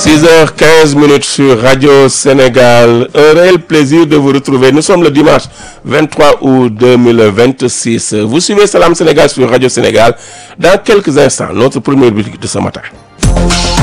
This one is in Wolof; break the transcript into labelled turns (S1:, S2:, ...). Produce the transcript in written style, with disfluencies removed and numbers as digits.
S1: 6h15 sur Radio Sénégal. Un réel plaisir de vous retrouver. Nous sommes le dimanche 23 août 2026. Vous suivez Salam Sénégal sur Radio Sénégal. Dans quelques instants, notre première rubrique de ce matin.